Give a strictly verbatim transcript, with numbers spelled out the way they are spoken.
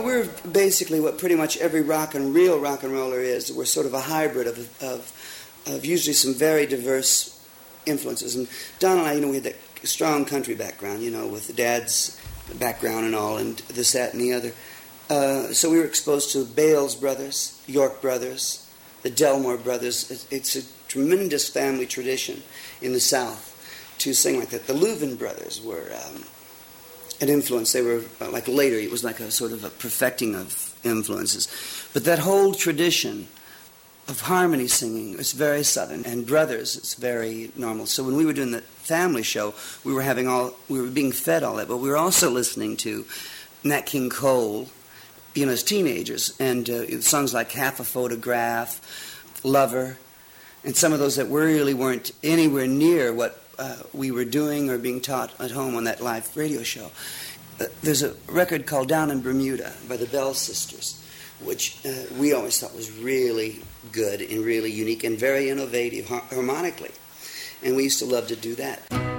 Well, we're basically what pretty much every rock and real rock and roller is. We're sort of a hybrid of, of, of usually some very diverse influences. And Don and I, you know, we had that strong country background, you know, with the dad's background and all, and this, that, and the other. Uh, so we were exposed to Bales brothers, York brothers, the Delmore brothers. It's a tremendous family tradition in the South to sing like that. The Louvin brothers were um, an influence. They were uh, like later. It was like a sort of a perfecting of influences. But that whole tradition of harmony singing is very Southern, and brothers is very normal. So when we were doing the family show, we were having all we were being fed all that, but we were also listening to Nat King Cole, you know, as teenagers, and uh, songs like Half a Photograph, Lover, and some of those that really weren't anywhere near what uh, we were doing or being taught at home on that live radio show. Uh, there's a record called Down in Bermuda by the Bell Sisters, which uh, we always thought was really good and really unique and very innovative har- harmonically. And we used to love to do that.